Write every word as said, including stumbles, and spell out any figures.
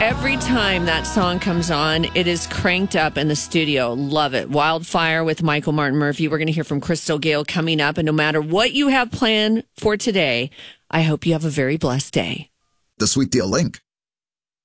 Every time that song comes on, it is cranked up in the studio. Love it. Wildfire with Michael Martin Murphey. We're going to hear from Crystal Gale coming up. And no matter what you have planned for today, I hope you have a very blessed day. The Sweet Deal link